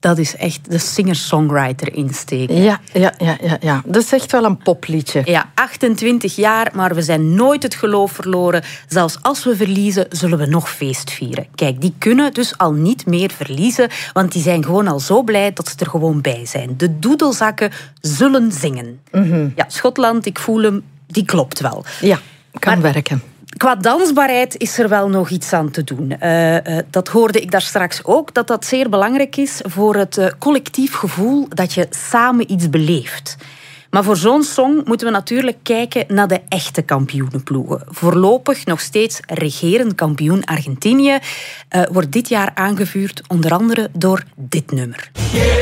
dat is echt de singer-songwriter insteek. Ja. Dat is echt wel een popliedje. Ja, 28 jaar, maar we zijn nooit het geloof verloren. Zelfs als we verliezen, zullen we nog feest vieren. Kijk, die kunnen dus al niet meer verliezen, want die zijn gewoon al zo blij dat ze er gewoon bij zijn. De doedelzakken zullen zingen. Ja, Schotland, ik voel hem, die klopt wel. Ja, kan werken. Qua dansbaarheid is er wel nog iets aan te doen. Dat hoorde ik daar straks ook, dat zeer belangrijk is voor het collectief gevoel dat je samen iets beleeft. Maar voor zo'n song moeten we natuurlijk kijken naar de echte kampioenenploegen. Voorlopig nog steeds regerend kampioen Argentinië wordt dit jaar aangevuurd onder andere door dit nummer.